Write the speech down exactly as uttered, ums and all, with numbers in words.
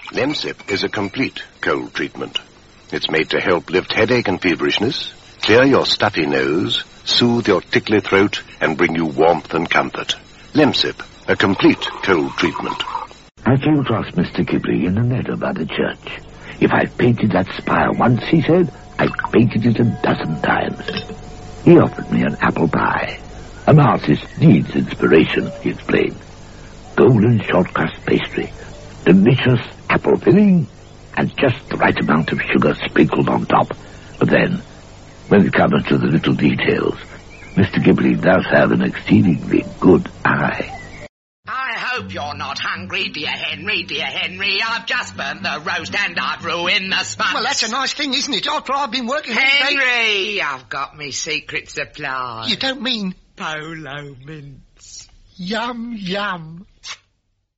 Lemsip is a complete cold treatment. It's made to help lift headache and feverishness, clear your stuffy nose, soothe your tickly throat, and bring you warmth and comfort. Lemsip, a complete cold treatment. I came across Mister Ghibli in the meadow by the church. If I've painted that spire once, he said, I've painted it a dozen times. He offered me an apple pie. An artist needs inspiration, he explained. Golden short-crust pastry, delicious apple filling, and just the right amount of sugar sprinkled on top. But then, when it comes to the little details, Mister Ghibli does have an exceedingly good eye. I hope you're not hungry, dear Henry, dear Henry. I've just burnt the roast and I've ruined the sponge. Well, that's a nice thing, isn't it? After I've been working all day... Henry, I've got me secret supply. You don't mean... Polo mints. Yum, yum.